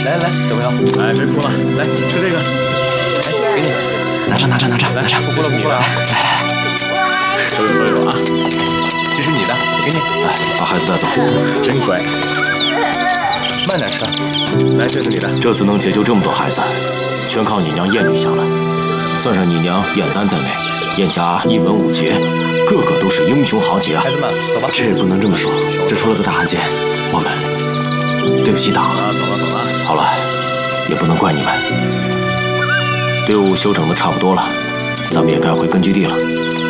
来来，小朋友，哎，别哭了，来吃这个，哎，给你，拿着，不哭了，来，都有啊，这是你的，给你， 来，把孩子带走。 真乖，慢点吃，来，这是你的。 这次能解救这么多孩子，全靠你娘燕女下来，算上你娘燕丹在内，燕家一文武杰，个个都是英雄豪杰啊！ 孩子们，走吧。 这不能这么说，这出了个大案件，我们对不起党。 走了。 好了，也不能怪你们。队伍休整的差不多了，咱们也该回根据地了。